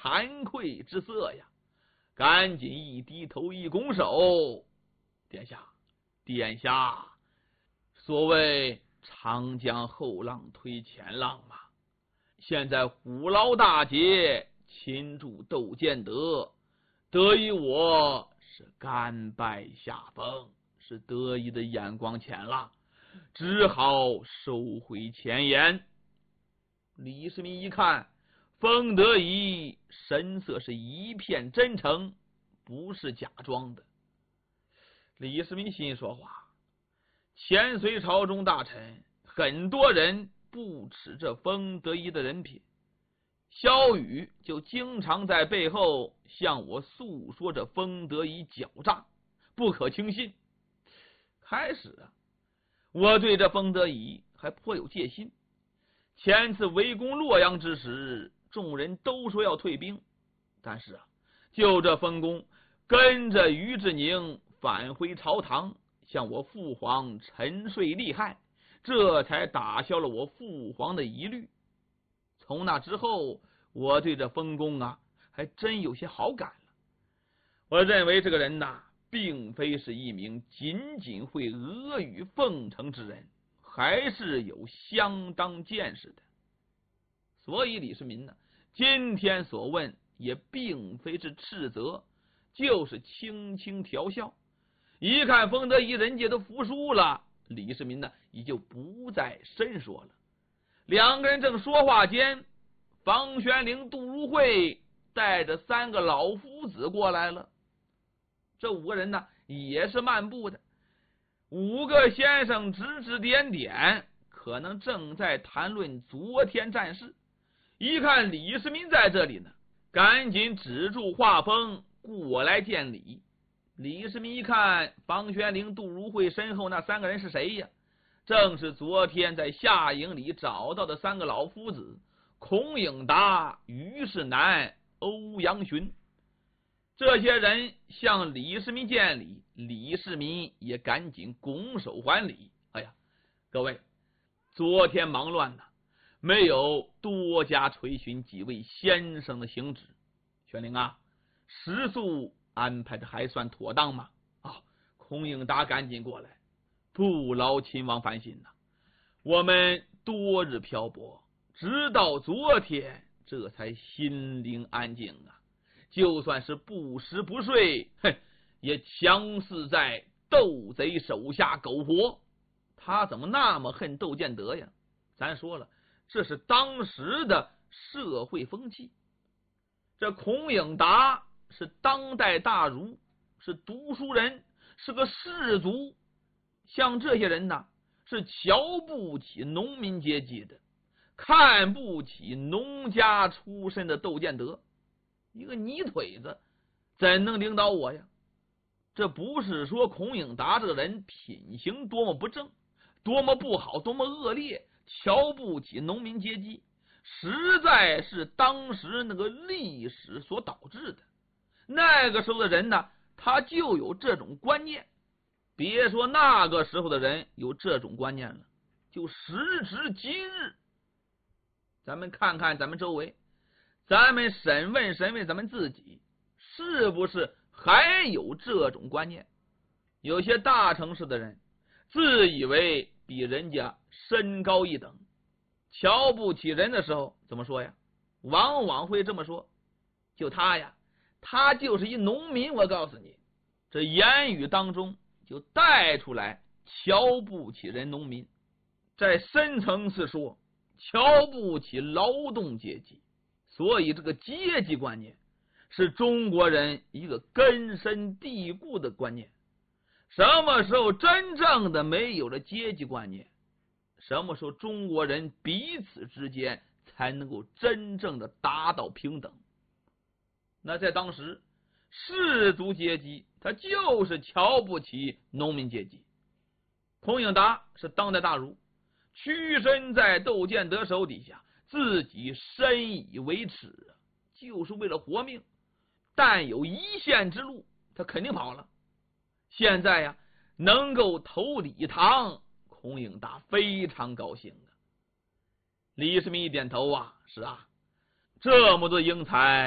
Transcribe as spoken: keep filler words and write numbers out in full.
惭愧之色呀，赶紧一低头一拱手：“殿下，殿下，所谓长江后浪推前浪嘛，现在虎牢大捷，擒住窦建德，得以我是甘拜下风，是得意的眼光浅了，只好收回前言。”李世民一看，封德仪神色是一片真诚，不是假装的。李世民心说话，前隋朝中大臣很多人不耻这封德仪的人品，萧雨就经常在背后向我诉说着封德仪狡诈，不可轻信。开始啊，我对这封德仪还颇有戒心。前次围攻洛阳之时，众人都说要退兵，但是啊，就这封公跟着于志宁返回朝堂，向我父皇沉睡利害，这才打消了我父皇的疑虑。从那之后，我对这封公啊，还真有些好感了。我认为这个人呐，并非是一名仅仅会阿谀奉承之人，还是有相当见识的。所以李世民呢，今天所问也并非是斥责，就是轻轻调笑。一看封德仪人家都服输了，李世民呢也就不再深说了。两个人正说话间，房玄龄、杜如晦带着三个老夫子过来了。这五个人呢也是漫步的，五个先生指指点点，可能正在谈论昨天战事。一看李世民在这里呢，赶紧止住画风，过来见礼。李世民一看房玄龄、杜如晦身后那三个人是谁呀？正是昨天在夏营里找到的三个老夫子，孔颖达、于世南、欧阳询。这些人向李世民见礼，李世民也赶紧拱手还礼。哎呀，各位，昨天忙乱呢，没有多加垂询几位先生的行止。玄龄啊，食宿安排的还算妥当吗？啊、哦，孔颖达赶紧过来，不劳亲王烦心呐、啊。我们多日漂泊，直到昨天这才心灵安静啊。就算是不食不睡，哼，也强似在斗贼手下苟活。他怎么那么恨窦建德呀？咱说了，这是当时的社会风气。这孔颖达是当代大儒，是读书人，是个士族，像这些人呢，是瞧不起农民阶级的，看不起农家出身的窦建德。一个泥腿子怎能领导我呀？这不是说孔颖达这个人品行多么不正，多么不好，多么恶劣，瞧不起农民阶级，实在是当时那个历史所导致的。那个时候的人呢，他就有这种观念。别说那个时候的人有这种观念了，就时至今日，咱们看看咱们周围，咱们审问审问咱们自己，是不是还有这种观念？有些大城市的人自以为比人家身高一等，瞧不起人的时候怎么说呀？往往会这么说，就他呀，他就是一农民。我告诉你，这言语当中就带出来瞧不起人农民。在深层次说，瞧不起劳动阶级。所以这个阶级观念是中国人一个根深蒂固的观念。什么时候真正的没有了阶级观念，什么时候中国人彼此之间才能够真正的达到平等？那在当时，士族阶级他就是瞧不起农民阶级。孔颖达是当代大儒，屈身在窦建德手底下，自己深以为耻，就是为了活命。但有一线之路，他肯定跑了。现在呀，能够投礼堂，孔颖达非常高兴的。李世民一点头啊，是啊，这么多英才